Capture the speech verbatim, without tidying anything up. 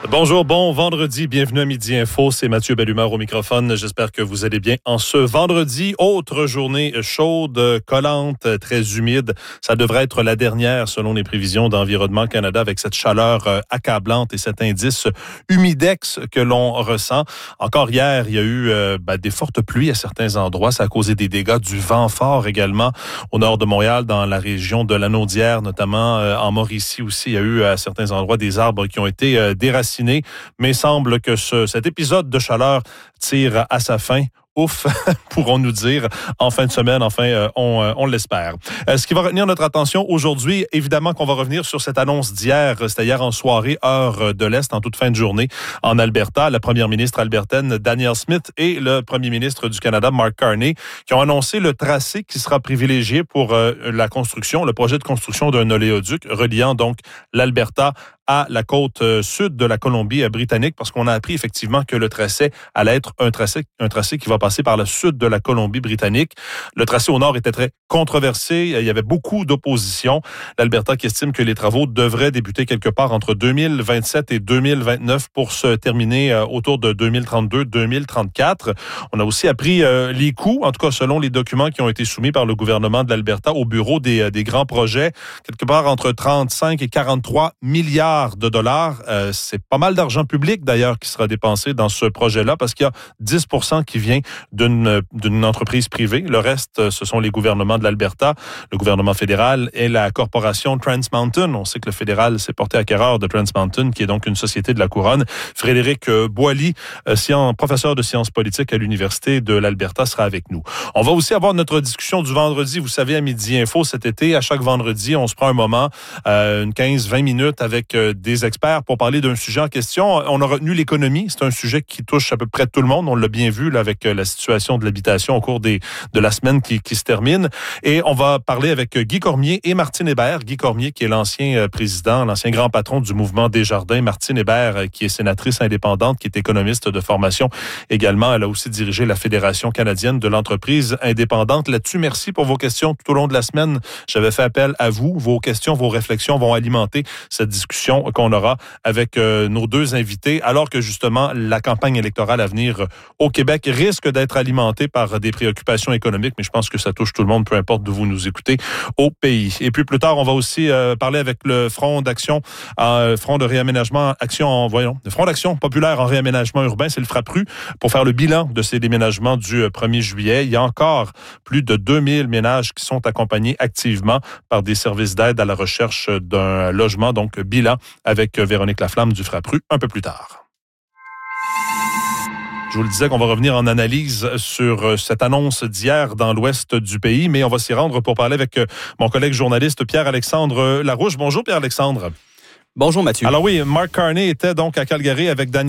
Bonjour, bon vendredi, bienvenue à Midi Info, c'est Mathieu Bellumeur au microphone. J'espère que vous allez bien en ce vendredi. Autre journée chaude, collante, très humide. Ça devrait être la dernière selon les prévisions d'Environnement Canada avec cette chaleur accablante et cet indice humidex que l'on ressent. Encore hier, il y a eu euh, ben, des fortes pluies à certains endroits. Ça a causé des dégâts, du vent fort également au nord de Montréal, dans la région de Lanaudière, notamment euh, en Mauricie aussi. Il y a eu à certains endroits des arbres qui ont été euh, déracinés. Mais il semble que ce, cet épisode de chaleur tire à sa fin. Ouf, pourrons-nous dire, en fin de semaine, enfin, euh, on, euh, on l'espère. Euh, ce qui va retenir notre attention aujourd'hui, évidemment qu'on va revenir sur cette annonce d'hier, c'était hier en soirée, heure de l'Est, en toute fin de journée, en Alberta. La première ministre albertaine, Danielle Smith, et le premier ministre du Canada, Mark Carney, qui ont annoncé le tracé qui sera privilégié pour euh, la construction, le projet de construction d'un oléoduc reliant donc l'Alberta à la côte euh, sud de la Colombie-Britannique, parce qu'on a appris effectivement que le tracé allait être un tracé, un tracé qui va passer par le sud de la Colombie-Britannique. Le tracé au nord était très controversé. Il y avait beaucoup d'opposition. L'Alberta qui estime que les travaux devraient débuter quelque part entre deux mille vingt-sept et deux mille vingt-neuf pour se terminer euh, autour de deux mille trente-deux deux mille trente-quatre. On a aussi appris euh, les coûts, en tout cas selon les documents qui ont été soumis par le gouvernement de l'Alberta au bureau des, des grands projets, quelque part entre trente-cinq et quarante-trois milliards de dollars. Euh, c'est pas mal d'argent public d'ailleurs qui sera dépensé dans ce projet-là parce qu'il y a dix pour cent qui vient d'une, d'une entreprise privée. Le reste, ce sont les gouvernements de l'Alberta, le gouvernement fédéral et la corporation Trans Mountain. On sait que le fédéral s'est porté acquéreur de Trans Mountain, qui est donc une société de la couronne. Frédéric Boily, science, professeur de sciences politiques à l'Université de l'Alberta, sera avec nous. On va aussi avoir notre discussion du vendredi. Vous savez, à Midi Info cet été, à chaque vendredi, on se prend un moment, euh, une quinze vingt minutes avec euh, des experts pour parler d'un sujet en question. On a retenu l'économie. C'est un sujet qui touche à peu près tout le monde. On l'a bien vu là, avec euh, la situation de l'habitation au cours des, de la semaine qui, qui se termine. Et on va parler avec Guy Cormier et Martine Hébert. Guy Cormier, qui est l'ancien euh, président, l'ancien grand patron du mouvement Desjardins. Martine Hébert, euh, qui est sénatrice indépendante, qui est économiste de formation également. Elle a aussi dirigé la Fédération canadienne de l'entreprise indépendante. Là-dessus, merci pour vos questions tout au long de la semaine. J'avais fait appel à vous. Vos questions, vos réflexions vont alimenter cette discussion qu'on aura avec euh, nos deux invités, alors que justement, la campagne électorale à venir euh, au Québec risque d'être alimentée par des préoccupations économiques, mais je pense que ça touche tout le monde, peu importe d'où vous nous écoutez, au pays. Et puis plus tard, on va aussi euh, parler avec le Front d'action, euh, Front de réaménagement, action en, voyons, le Front d'action populaire en réaménagement urbain, c'est le FRAPRU, pour faire le bilan de ces déménagements du premier juillet. Il y a encore plus de deux mille ménages qui sont accompagnés activement par des services d'aide à la recherche d'un logement, donc bilan avec Véronique Laflamme du FRAPRU un peu plus tard. Je vous le disais qu'on va revenir en analyse sur cette annonce d'hier dans l'ouest du pays, mais on va s'y rendre pour parler avec mon collègue journaliste Pierre-Alexandre Larouche. Bonjour Pierre-Alexandre. Bonjour Mathieu. Alors oui, Mark Carney était donc à Calgary avec Danielle